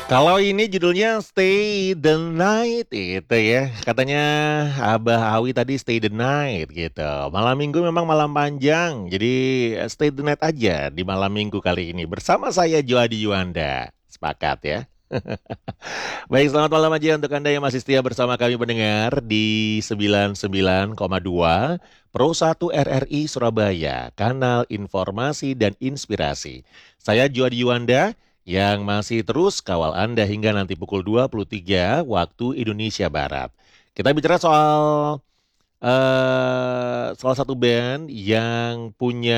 Kalau ini judulnya Stay the Night itu ya. Katanya Abah Awi tadi Stay the Night gitu. Malam minggu memang malam panjang. Jadi stay the night aja di malam minggu kali ini. Bersama saya Joadi Yuanda. Sepakat ya. Baik, selamat malam aja untuk Anda yang masih setia bersama kami pendengar di 99,2 Pro 1 RRI Surabaya, kanal informasi dan inspirasi. Saya Joadi Yuanda yang masih terus kawal Anda hingga nanti pukul 23 waktu Indonesia Barat. Kita bicara soal salah satu band yang punya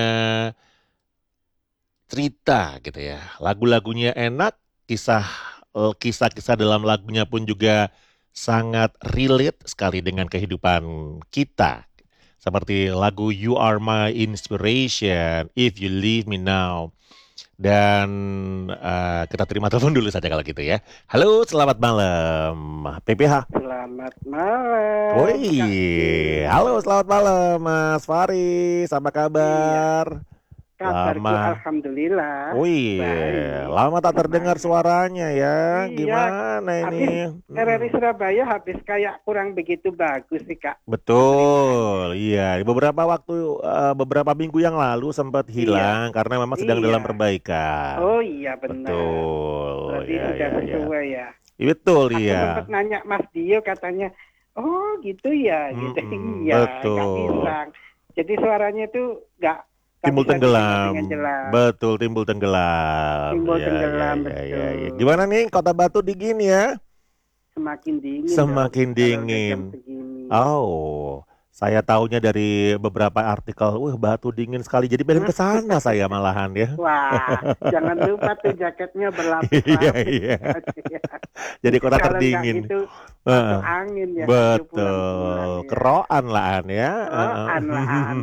cerita gitu ya. Lagu-lagunya enak, kisah-kisah dalam lagunya pun juga sangat relate sekali dengan kehidupan kita. Seperti lagu You Are My Inspiration, If You Leave Me Now. Dan kita terima telepon dulu saja kalau gitu ya. Halo, selamat malam, PPH. Selamat malam, Kak Woi, halo, Jil. selamat malam, Mas Faris. Apa Iya, kabar? kabarku Lama. alhamdulillah Wih, baik, lama tak terdengar semangat. suaranya ya. Iya, Gimana habis ini? RRI Surabaya habis kayak kurang begitu bagus sih, Kak, penerimaannya. Betul, iya. Beberapa minggu yang lalu sempat Iya, hilang karena memang sedang iya. dalam perbaikan. Oh iya benar. Betul, Berarti ya, udah ya, ya. sesuai ya. Betul, Aku sempat iya. nanya Mas Dio katanya, oh gitu ya, gitu. Iya, nggak Betul. hilang. Jadi suaranya itu nggak Timbul bisa didengar dengan tenggelam. jelas. Betul, timbul tenggelam. Timbul Ya, ya, tenggelam ya, ya, ya. betul. Gimana nih Kota Batu dingin ya? Semakin dingin dong Semakin kalau udah jam dingin. segini. Oh, saya taunya dari beberapa artikel, wah Batu dingin sekali, jadi pengen ke sana saya malahan ya. Wah, jangan lupa tuh jaketnya Iya, berlapis-lapis. iya. Jadi kota Kalau nggak terdingin. gitu Heeh. masuk angin ya itu pulang-pulang Betul, ya. keroan lah An ya. Oh, Heeh. an-an.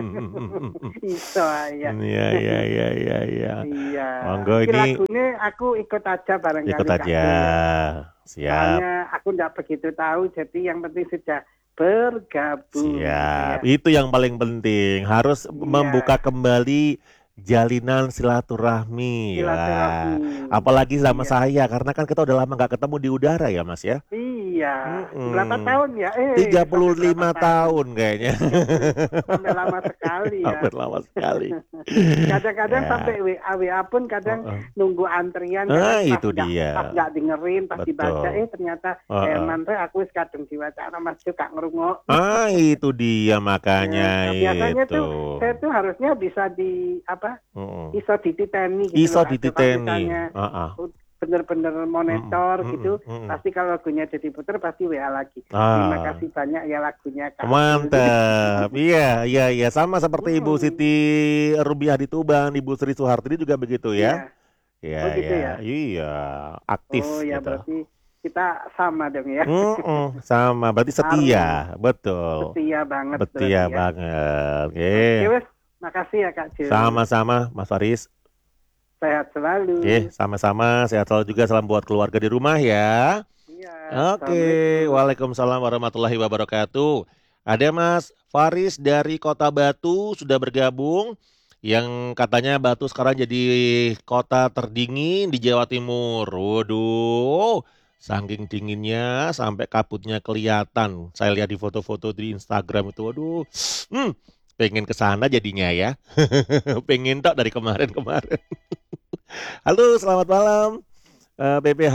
Iso ya. Iya, iya, iya, iya, iya. Iya. Monggo Iki ini lagunya aku ikut aja ikut barangkali Kak aja. Jul ya. Siap, Soalnya aku nggak begitu tahu, jadi yang penting sudah bergabung gitu siap. ya. Itu yang paling penting. Harus membuka Iya, kembali jalinan silaturahmi. Wah, silaturahmi. apalagi sama Iya. saya, karena kan kita udah lama nggak ketemu di udara ya, Mas ya. Iya, berapa Mm-mm. tahun ya? Sampai berapa 35 tahun? tahun kayaknya. 30, sampai lama sekali ya. Hampir lama sekali. Kadang-kadang sampai Ya. WA pun kadang Heeh. nunggu antrian, Nah, kadang itu dia. pas nggak dengerin, pas dibaca, Betul. ternyata Heeh. Herman teh aku wis kadung diwaca Mas Juga ngerungok. Itu dia makanya Biasanya itu. tuh saya tuh harusnya bisa di apa? Heeh. Iso dititeni gitu Iso loh Kak Jo. Kalau dititeni. misalnya Heeh. bener-bener Mm-mm. monitor Mm-mm. gitu, Mm-mm. pasti kalau lagunya jadi puter pasti WA lagi. Terima Ah, kasih banyak ya lagunya Kak Jul gitu. mantap. Iya, iya, iya. Sama seperti Ibu Siti Hmm, Rubiah di Tuban, Ibu Sri Suhartini juga begitu ya. iya. Iya, Oh iya, gitu ya. iya. Aktif Oh ya gitu. berarti kita sama dong ya. Sama, berarti Harus setia. Betul. setia banget Setia berarti ya. banget. Oke Oke. wes, makasih ya Kak Jul. Sama-sama, Mas Faris. Sehat Oke, selalu. sama-sama. Sehat selalu juga. Salam buat keluarga di rumah ya. Iya, Oke, assalamualaikum. Waalaikumsalam warahmatullahi wabarakatuh. Ada Mas Faris dari Kota Batu sudah bergabung, yang katanya Batu sekarang jadi kota terdingin di Jawa Timur. Waduh, saking dinginnya sampai kabutnya kelihatan. Saya lihat di foto-foto di Instagram itu, waduh, pengen ke sana jadinya ya. Pengen tak dari kemarin-kemarin. Halo, selamat malam, PPH.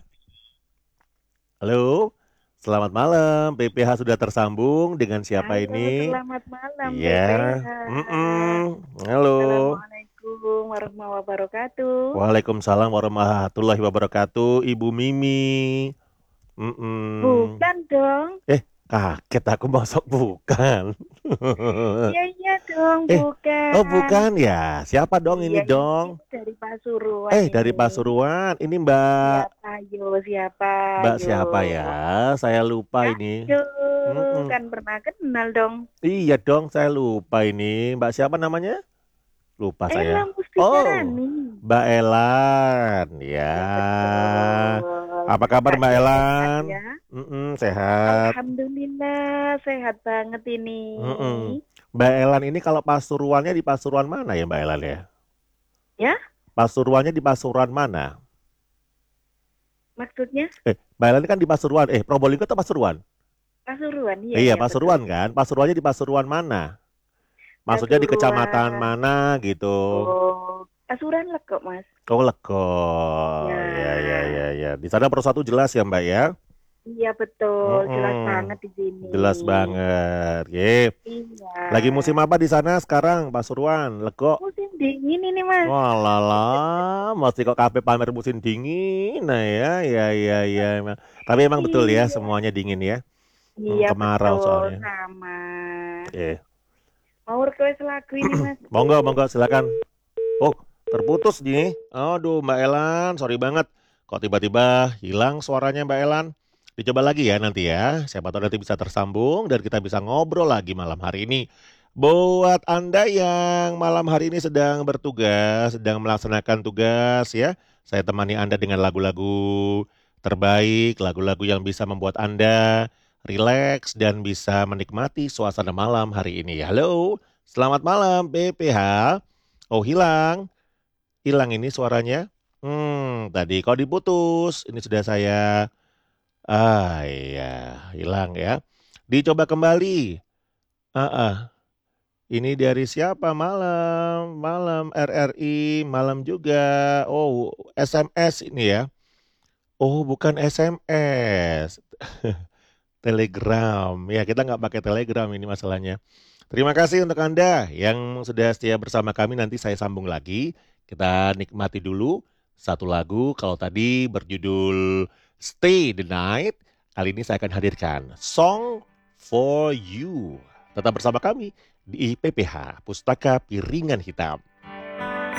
Halo, selamat malam. PPH sudah tersambung dengan siapa Halo, ini? selamat malam Iya, PPH. halo. Assalamualaikum warahmatullahi wabarakatuh. Waalaikumsalam warahmatullahi wabarakatuh. Ibu Mimi. Mm-mm. Bukan dong. Kaget aku masuk bukan. Iya iya dong, Eh, oh bukan. bukan ya. Siapa dong ini Iya ini dong? dari Pasuruan Dari ini. Pasuruan. Ini Mbak Siapa yo, siapa Mbak yo. siapa ya? Saya lupa Kak ini. Jo, Mm-mm. kan pernah kenal dong. Iya dong, saya lupa ini. Mbak siapa namanya? Lupa Ella saya. Oh, Mustika-Rani. Mbak Elan. Ya. Ya betul. Apa kabar Kak Mbak Jo sehat Elan? ya. Sehat. Alhamdulillah sehat banget ini. Mm-mm. Mbak Elan ini kalau Pasuruannya di Pasuruan mana ya Mbak Elan ya? Ya? Pasuruannya di Pasuruan mana? Maksudnya Mbak Ellen kan di Pasuruan. Probolinggo atau Pasuruan? Pasuruan, iya Iya, iya betul. Pasuruan kan? Pasuruannya di Pasuruan mana? Maksudnya di kecamatan Pasuruan. mana gitu? Oh, Pasuruan Lego, Mas. Oh, Lego. Ya, ya, Ya, ya, ya. Di sana Persatu jelas ya, Mbak ya? iya betul. Jelas Mm-mm. banget di sini. Jelas banget. Ye. Iya. Lagi musim apa di sana sekarang, Pasuruan? Lego. Musim dingin ini, Mas. Wah, lala, masih kok kafe pamer musim dingin. Nah, ya, ya, ya, ya. Tapi emang betul ya, Iya, semuanya dingin ya. iya Kemarau betul soalnya. sama. Oke. Mau request lagu ini, Mas? Monggo, monggo, silakan. Oh, terputus nih. Aduh, Mbak Elan, sorry banget. Kok tiba-tiba hilang suaranya Mbak Elan? Dicoba lagi ya nanti ya. Siapa tahu nanti bisa tersambung dan kita bisa ngobrol lagi malam hari ini. Buat Anda yang malam hari ini sedang bertugas, sedang melaksanakan tugas ya, saya temani Anda dengan lagu-lagu terbaik, lagu-lagu yang bisa membuat Anda rileks dan bisa menikmati suasana malam hari ini. Halo, selamat malam BPH. Oh, hilang. Hilang ini suaranya. Tadi kok diputus. Ini sudah saya. Iya, hilang ya. Dicoba kembali. Ah, ah. Ini dari siapa? Malam, malam RRI, malam juga. Oh, SMS ini ya. Oh, bukan SMS. Telegram. Ya, kita nggak pakai Telegram ini masalahnya. Terima kasih untuk Anda yang sudah setia bersama kami. Nanti saya sambung lagi. Kita nikmati dulu satu lagu. Kalau tadi berjudul Stay the Night, kali ini saya akan hadirkan Song for You. Tetap bersama kami di PPH, Pustaka Piringan Hitam.